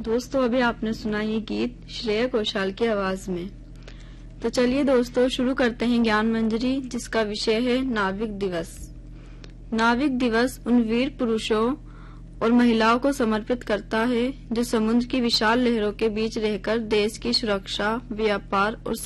दोस्तों अभी आपने सुना ये गीत श्रेया घोषाल की आवाज में। तो चलिए दोस्तों शुरू करते हैं ज्ञान मंजरी, जिसका विषय है नाविक दिवस। नाविक दिवस उन वीर पुरुषों और महिलाओं को समर्पित करता है जो समुद्र की विशाल लहरों के बीच रहकर देश की सुरक्षा, व्यापार और